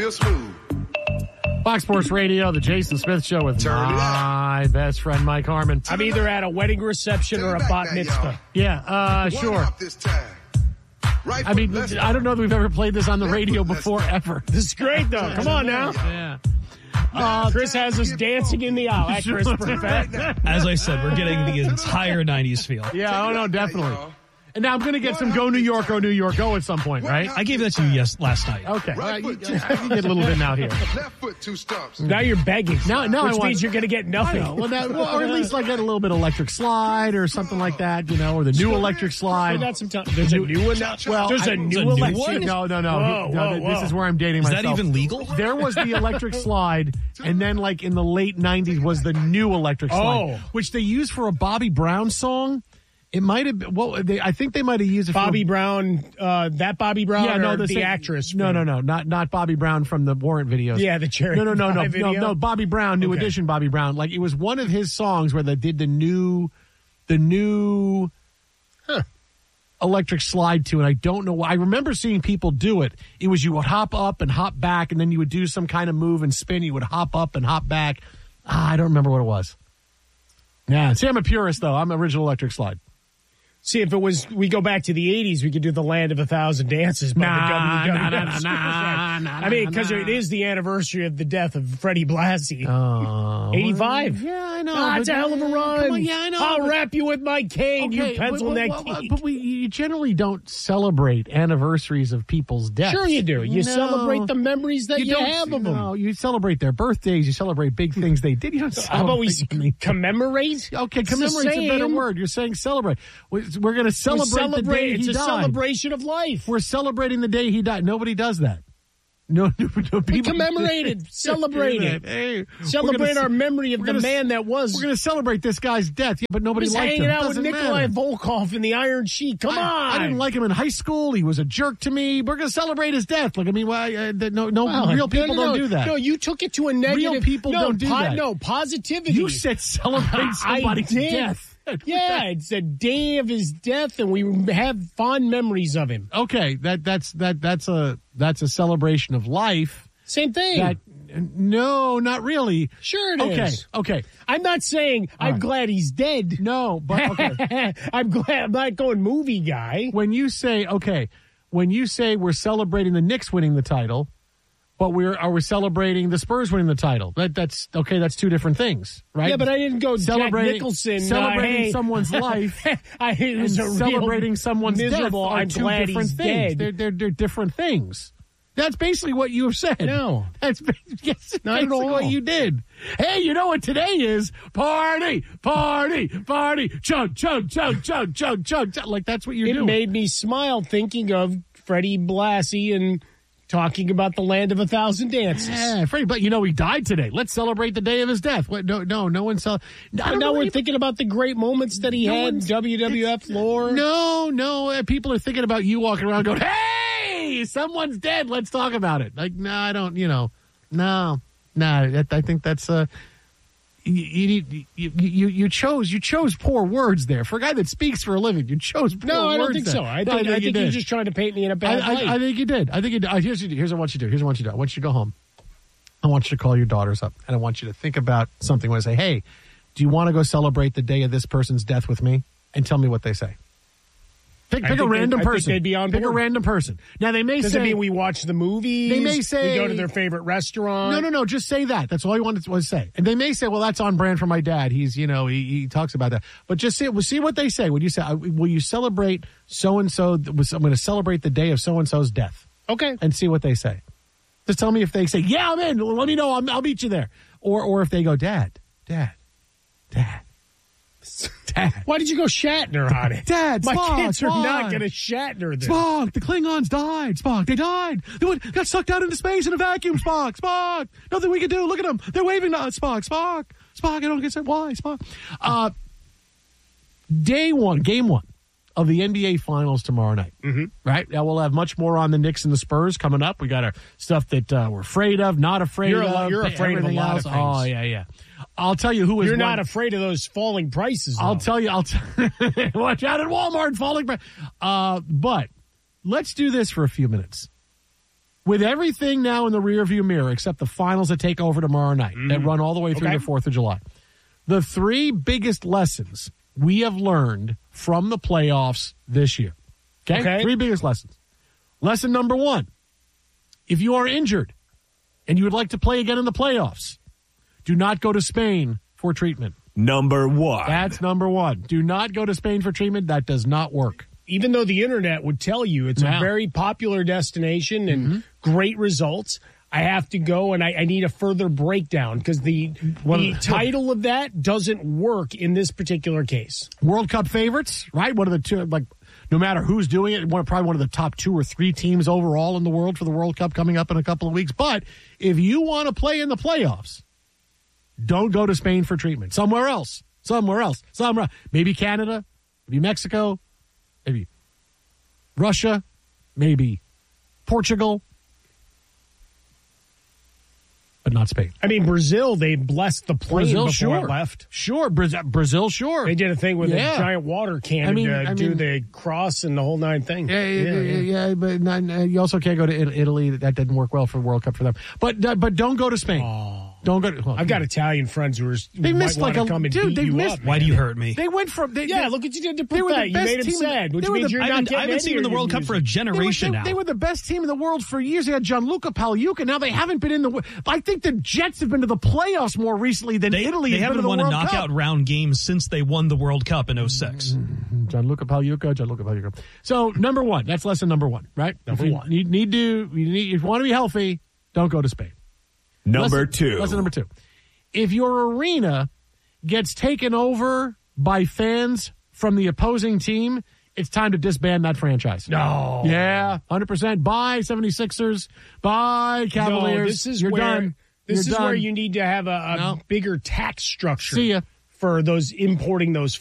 Real smooth. Fox Sports Radio, the Jason Smith Show with my best friend, Mike Harmon. I'm either at a wedding reception or a bat mitzvah. Yeah, sure. I mean, I don't know that we've ever played this on the radio before, ever. This is great, though. Come on now. Yeah. Chris has us dancing in the aisle. At Chris Perfect. As I said, we're getting the entire 90s feel. Yeah, oh no, definitely. And now I'm going to get some Go New York, Go New York, Go at some point, right? I gave that to you last night. Okay. I can get a little bit out here. Left foot, 2 stumps. Now you're begging. Now which means you're going to get nothing. Or at least like get a little bit of electric slide or something like that, or the new electric slide. We got some time. There's a new one now? Well, there's a new electric one? No. Whoa. This is where I'm dating Is myself. that even legal? There was the electric slide, and then like in the late 90s was the new electric slide, which they used for a Bobby Brown song. It might have been, I think they might have used it Bobby Brown, that Bobby Brown, the actress? No, not Bobby Brown from the Warrant videos. Yeah, the Cherry No, Bobby Brown, New Edition Bobby Brown. Like, it was one of his songs where they did the new electric slide to, and I don't know why. I remember seeing people do it. It was you would hop up and hop back, and then you would do some kind of move and spin. You would hop up and hop back. I don't remember what it was. Yeah, see, I'm a purist, though. I'm original electric slide. See, if we go back to the 80s, we could do the Land of 1,000 Dances by the WWF. I mean, because it is the anniversary of the death of Freddie Blassie. 85. Yeah, I know. It's a hell of a run. Come on, yeah, I know. I'll wrap you with my cane, you pencil neck geek. But you generally don't celebrate anniversaries of people's deaths. Sure you do. You celebrate the memories that you have of them. No, you celebrate their birthdays. You celebrate big things they did. You don't celebrate. How about we commemorate? Okay, commemorate's a better word. You're saying celebrate. We're going to celebrate the day he died. It's a celebration of life. We're celebrating the day he died. Nobody does that. No, people commemorated, celebrated. Hey, celebrate our memory of the man that was. We're going to celebrate this guy's death, but nobody liked him. Hanging out with Nikolai Volkov in the Iron Sheik. Come on! I didn't like him in high school. He was a jerk to me. We're going to celebrate his death. Like, I mean, real people don't do that. No, you took it to a negative. Real people don't do that. No, positivity. You said celebrate somebody's death. Yeah, it's a day of his death, and we have fond memories of him. Okay, that's a celebration of life. Same thing. No, not really. Sure it is. Okay. I'm not saying I'm glad he's dead. No, but okay. I'm glad I'm not going movie guy. When you say we're celebrating the Knicks winning the title, but are we celebrating the Spurs winning the title? That's okay. That's two different things, right? Yeah, but I didn't go Jack Nicholson celebrating someone's life. Celebrating someone's miserable. Death are two different things. They're different things. That's basically what you have said. No, that's not at all what you did. Hey, you know what today is? Party, chug, chug, chug, chug, chug, chug. Like that's what you're doing. It made me smile thinking of Freddie Blassie and talking about the Land of 1,000 Dances. Yeah, Freddie, but he died today. Let's celebrate the day of his death. No one saw. Now we're thinking about the great moments that he had in WWF lore. No, people are thinking about you walking around going, hey, someone's dead. Let's talk about it. Like, no, I don't, no. I think that's, you chose poor words there. For a guy that speaks for a living, you chose poor words. No, I don't think so. I think you're just trying to paint me in a bad light. I think you did. Here's what I want you to do. I want you to go home. I want you to call your daughters up, and I want you to think about something where I say, hey, do you want to go celebrate the day of this person's death with me? And tell me what they say. Pick a random person. They'd be on board. Pick a random person. Now, they may say... Does it mean we watch the movies? They may say... We go to their favorite restaurant? No. Just say that. That's all you wanted to say. And they may say, well, that's on brand for my dad. He's, he talks about that. But just see what they say. Would you say, will you celebrate so-and-so? I'm going to celebrate the day of so-and-so's death. Okay. And see what they say. Just tell me if they say, yeah, I'm in. Let me know. I'll meet you there. Or if they go, Dad. Why did you go Shatner on it? Dad, my Spock, kids are not going to Shatner this. Spock, the Klingons died. Spock, they died. They got sucked out into space in a vacuum. Spock, nothing we can do. Look at them. They're waving to us. Spock. I don't get why. Spock. Game one of the NBA Finals tomorrow night. Mm-hmm. Right now, we'll have much more on the Knicks and the Spurs coming up. We got our stuff that we're afraid of, not afraid of. You're afraid of a lot of things. Oh yeah. I'll tell you who is. You're not afraid of those falling prices, though. I'll tell you. Watch out at Walmart falling prices. But let's do this for a few minutes. with everything now in the rearview mirror, except the finals that take over tomorrow night, that run all the way through the 4th of July, the 3 biggest lessons we have learned from the playoffs this year. Okay? 3 biggest lessons. Lesson number 1, if you are injured and you would like to play again in the playoffs, do not go to Spain for treatment. Number 1. That's number 1. Do not go to Spain for treatment. That does not work. Even though the internet would tell you it's a very popular destination and great results, I have to go and I need a further breakdown because the title of that doesn't work in this particular case. World Cup favorites, right? One of the 2, like, no matter who's doing it, probably one of the top 2 or 3 teams overall in the world for the World Cup coming up in a couple of weeks. But if you want to play in the playoffs, don't go to Spain for treatment. Somewhere else. Maybe Canada, maybe Mexico, maybe Russia, maybe Portugal, but not Spain. I mean, Brazil, they blessed the plane before it left. Sure, Brazil, sure. They did a thing with a giant water cannon to do the cross and the whole 9 thing. Yeah, but you also can't go to Italy. That didn't work well for World Cup for them. But don't go to Spain. Oh. Don't go to. I've got Italian friends who missed like a come and dude. Beat you up. Why do you hurt me? They went from look what you did to put that. You made him sad, which means you're not getting I haven't seen them in the World Cup for a generation now. They were the best team in the world for years. They had Gianluca Pagliuca. Now they haven't been in the. I think the Jets have been to the playoffs more recently than Italy. They haven't won a knockout round game since they won the World Cup in 06. Gianluca Pagliuca. So number 1, that's lesson number 1, right? Number 1. If you want to be healthy, don't go to Spain. Number 2. Lesson number 2. If your arena gets taken over by fans from the opposing team, it's time to disband that franchise. No. Yeah, 100%. Bye, 76ers. Bye, Cavaliers. No, this is You're where, done. This is where you need to have a bigger tax structure See ya. for those importing those